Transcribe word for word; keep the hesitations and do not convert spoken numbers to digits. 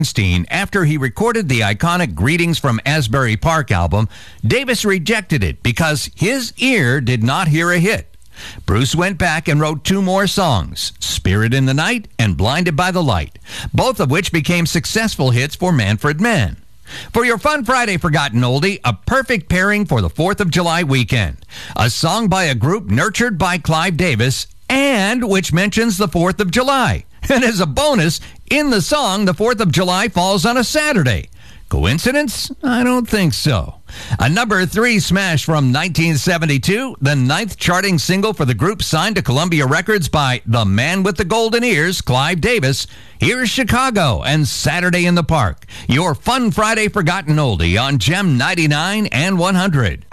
After he recorded the iconic Greetings from Asbury Park album, Davis rejected it because his ear did not hear a hit. Bruce went back and wrote two more songs, Spirit in the Night and Blinded by the Light, both of which became successful hits for Manfred Mann. For your Fun Friday Forgotten Oldie, a perfect pairing for the fourth of July weekend. A song by a group nurtured by Clive Davis and which mentions the fourth of July. And as a bonus, in the song, the fourth of July falls on a Saturday. Coincidence? I don't think so. A number three smash from nineteen seventy-two, the ninth charting single for the group signed to Columbia Records by the man with the golden ears, Clive Davis. Here's Chicago and Saturday in the Park. Your Fun Friday Forgotten Oldie on Gem ninety-nine and one hundred.